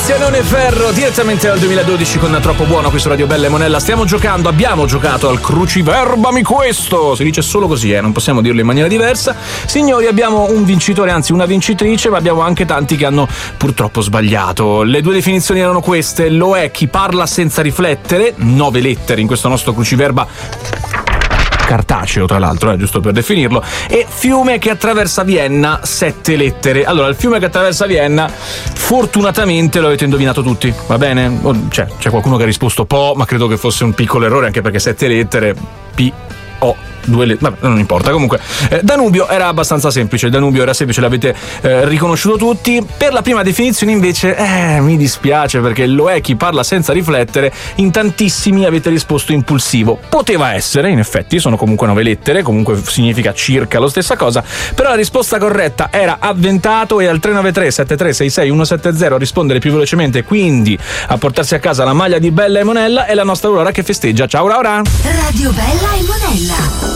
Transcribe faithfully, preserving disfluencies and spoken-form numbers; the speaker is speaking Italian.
Bastianone Ferro direttamente dal duemiladodici con Troppo Buono qui su Radio Bella e Monella. Stiamo giocando, abbiamo giocato al Cruciverbami questo, si dice solo così, eh, non possiamo dirlo in maniera diversa. Signori, abbiamo un vincitore, anzi una vincitrice, ma abbiamo anche tanti che hanno purtroppo sbagliato. Le due definizioni erano queste: lo è chi parla senza riflettere, nove lettere in questo nostro cruciverba cartaceo, tra l'altro, eh, giusto per definirlo, e fiume che attraversa Vienna, sette lettere. Allora, il fiume che attraversa Vienna, fortunatamente lo avete indovinato tutti, va bene? C'è, c'è qualcuno che ha risposto Po, ma credo che fosse un piccolo errore, anche perché sette lettere, P, O, due lettere, vabbè, non importa. Comunque, eh, Danubio era abbastanza semplice, il Danubio era semplice, l'avete eh, riconosciuto tutti. Per la prima definizione invece, eh, mi dispiace, perché lo è chi parla senza riflettere, in tantissimi avete risposto impulsivo. Poteva essere, in effetti, sono comunque nove lettere, comunque significa circa la stessa cosa, però la risposta corretta era avventato, e al tre nove tre sette tre sei sei uno sette zero a rispondere più velocemente, quindi a portarsi a casa la maglia di Bella e Monella, è la nostra Aurora che festeggia. Ciao Aurora! Radio Bella e Monella.